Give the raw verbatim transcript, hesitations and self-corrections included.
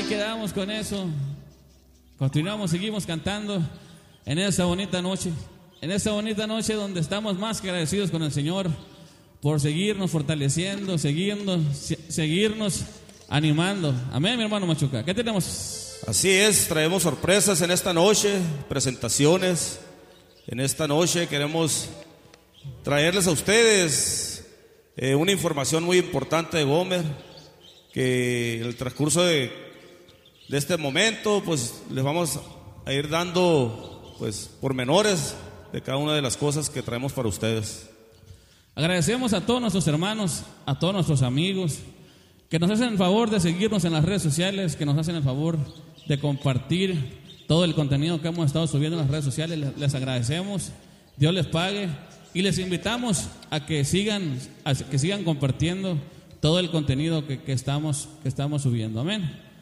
ahí quedamos con eso. Continuamos, seguimos cantando en esta bonita noche. En esta bonita noche donde estamos más que agradecidos con el Señor por seguirnos fortaleciendo, seguirnos, seguirnos animando. Amén, mi hermano Machuca. ¿Qué tenemos? Así es, traemos sorpresas en esta noche, presentaciones. En esta noche queremos traerles a ustedes eh, una información muy importante de Gomer, que en el transcurso de, de este momento pues les vamos a ir dando pues pormenores de cada una de las cosas que traemos para ustedes. Agradecemos a todos nuestros hermanos, a todos nuestros amigos que nos hacen el favor de seguirnos en las redes sociales, que nos hacen el favor de compartir todo el contenido que hemos estado subiendo en las redes sociales. Les, les agradecemos, Dios les pague, y les invitamos a que sigan, a que sigan compartiendo todo el contenido que, que, estamos, que estamos subiendo. Amén.